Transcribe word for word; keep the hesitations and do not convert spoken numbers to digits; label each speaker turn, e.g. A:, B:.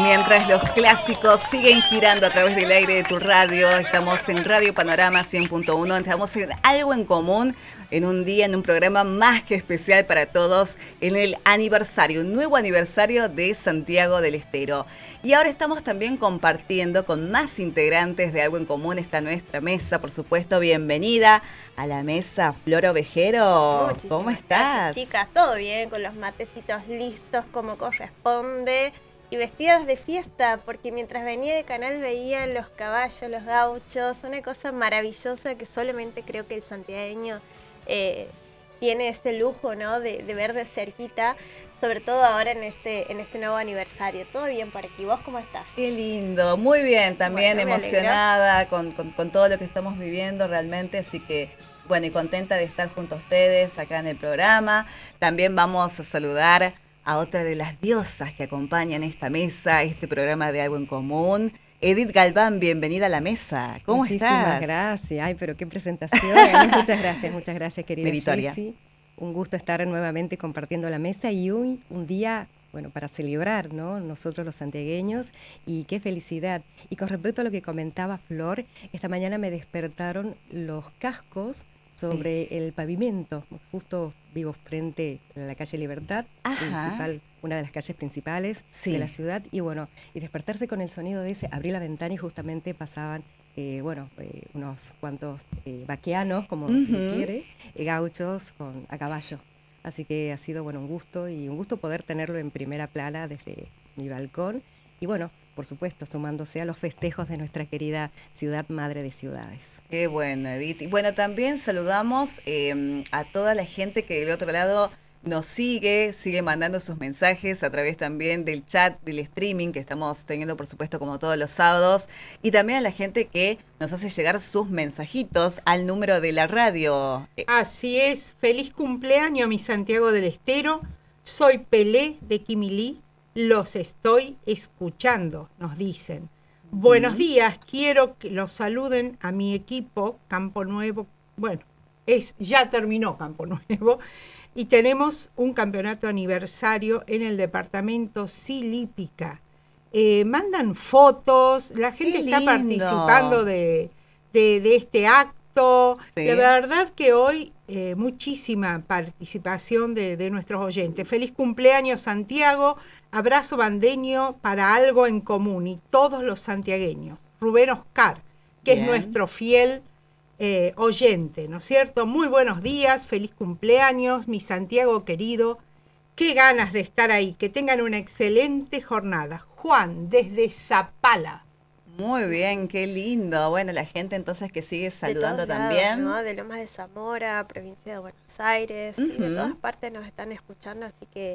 A: Mientras los clásicos siguen girando a través del aire de tu radio, estamos en Radio Panorama cien punto uno, estamos en Algo en Común, en un día, en un programa más que especial para todos, en el aniversario, un nuevo aniversario de Santiago del Estero. Y ahora estamos también compartiendo con más integrantes de Algo en Común, está nuestra mesa, por supuesto. Bienvenida a la mesa, Flor Ovejero.
B: Muchísimas
A: ¿Cómo estás?
B: Gracias, chicas, todo bien, con los matecitos listos como corresponde. Y vestidas de fiesta, porque mientras venía de canal veía los caballos, los gauchos, una cosa maravillosa que solamente creo que el santiagueño eh, tiene ese lujo, ¿no? De, de ver de cerquita, sobre todo ahora en este, en este nuevo aniversario. ¿Todo bien por aquí? ¿Vos cómo estás?
A: Qué lindo, muy bien, también
B: bueno,
A: emocionada con, con, con todo lo que estamos viviendo realmente, así que bueno, y contenta de estar junto a ustedes acá en el programa. También vamos a saludar a otra de las diosas que acompañan esta mesa, este programa de Algo en Común. Edith Galván, bienvenida a la mesa. ¿Cómo
C: Muchísimas
A: estás?
C: Muchísimas gracias. Ay, pero qué presentación. Muchas gracias, muchas gracias, querida
A: Meritoria.
C: Jessy. Un gusto estar nuevamente compartiendo la mesa y un, un día, bueno, para celebrar, ¿no? Nosotros los santiagueños, y qué felicidad. Y con respecto a lo que comentaba Flor, esta mañana me despertaron los cascos sobre sí. el pavimento. Justo vivo frente a la calle Libertad, principal, una de las calles principales sí. de la ciudad, y bueno, y despertarse con el sonido de ese, abrí la ventana y justamente pasaban, eh, bueno, eh, unos cuantos eh, vaqueanos, como uh-huh. se quiere, eh, gauchos con, a caballo. Así que ha sido, bueno, un gusto, y un gusto poder tenerlo en primera plana desde mi balcón. Y bueno, por supuesto, sumándose a los festejos de nuestra querida ciudad madre de ciudades.
A: Qué bueno, Edith. Y bueno, también saludamos eh, a toda la gente que del otro lado nos sigue, sigue mandando sus mensajes a través también del chat, del streaming que estamos teniendo, por supuesto, como todos los sábados. Y también a la gente que nos hace llegar sus mensajitos al número de la radio.
D: Así es. Feliz cumpleaños, mi Santiago del Estero. Soy Pelé de Quimilí. Los estoy escuchando, nos dicen. Buenos uh-huh. días, quiero que los saluden a mi equipo, Campo Nuevo. Bueno, es ya terminó Campo Nuevo. Y tenemos un campeonato aniversario en el departamento Silípica. Eh, mandan fotos, la gente está participando de, de, de este acto. Sí. La verdad que hoy eh, muchísima participación de, de nuestros oyentes. Feliz cumpleaños, Santiago. Abrazo bandeño para Algo en Común y todos los santiagueños. Rubén Oscar, que Bien. es nuestro fiel eh, oyente, ¿no es cierto? Muy buenos días, feliz cumpleaños, mi Santiago querido. Qué ganas de estar ahí, que tengan una excelente jornada. Juan, desde Zapala.
A: Muy bien, qué lindo. Bueno, la gente entonces que sigue saludando
B: de todos
A: también.
B: Lados, ¿no? De Lomas de Zamora, provincia de Buenos Aires, uh-huh. y de todas partes nos están escuchando, así que